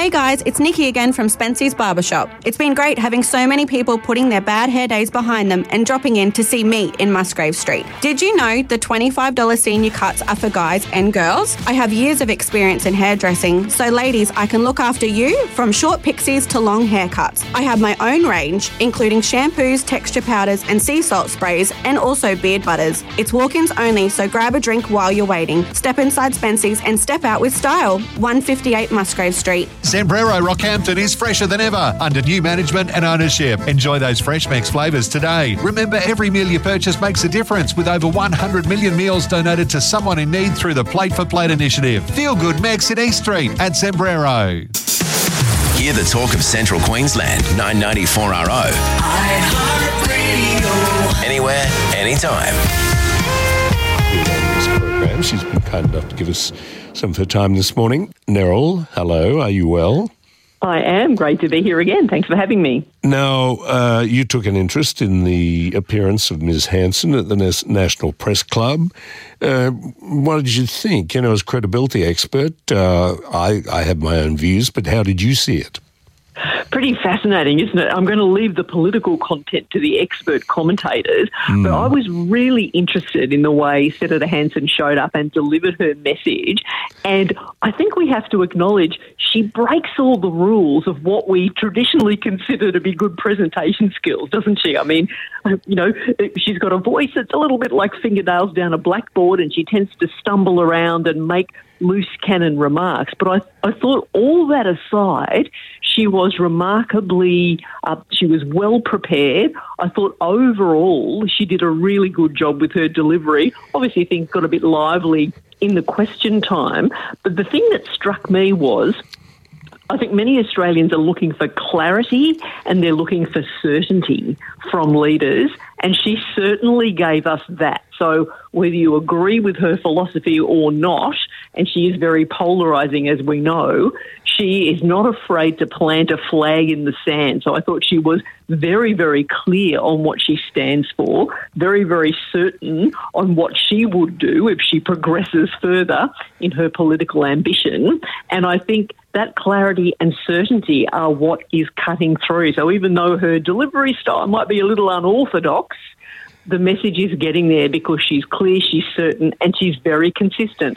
Hey guys, it's Nikki again from Spency's Barbershop. It's been great having so many people putting their bad hair days behind them and dropping in to see me in Musgrave Street. Did you know the $25 senior cuts are for guys and girls? I have years of experience in hairdressing, so ladies, I can look after you from short pixies to long haircuts. I have my own range, including shampoos, texture powders and sea salt sprays, and also beard butters. It's walk-ins only, so grab a drink while you're waiting. Step inside Spency's and step out with style. 158 Musgrave Street. Zambrero Rockhampton is fresher than ever under new management and ownership. Enjoy those Fresh Max flavours today. Remember, every meal you purchase makes a difference with over 100 million meals donated to someone in need through the Plate for Plate initiative. Feel good Max in East Street at Zambrero. Hear the talk of Central Queensland, 994RO. iHeartRadio. Anywhere, anytime. This program. She's been kind enough to give us some of her time this morning. Neril, hello, are you well? I am. Great to be here again. Thanks for having me. Now, you took an interest in the appearance of Ms. Hanson at the National Press Club. What did you think? You know, as credibility expert, I have my own views, but how did you see it? Pretty fascinating, isn't it? I'm going to leave the political content to the expert commentators, but I was really interested in the way Senator Hanson showed up and delivered her message. And I think we have to acknowledge she breaks all the rules of what we traditionally consider to be good presentation skills, doesn't she? I mean, you know, she's got a voice that's a little bit like fingernails down a blackboard, and she tends to stumble around and make loose cannon remarks. But I thought, all that aside, she was remarkably, she was well prepared. I thought overall she did a really good job with her delivery. Obviously things got a bit lively in the question time. But the thing that struck me was, I think many Australians are looking for clarity and they're looking for certainty from leaders, and she certainly gave us that. So whether you agree with her philosophy or not, and she is very polarising as we know, she is not afraid to plant a flag in the sand. So I thought she was very, very clear on what she stands for, very, very certain on what she would do if she progresses further in her political ambition. And I think that clarity and certainty are what is cutting through. So even though her delivery style might be a little unorthodox, the message is getting there because she's clear, she's certain, and she's very consistent.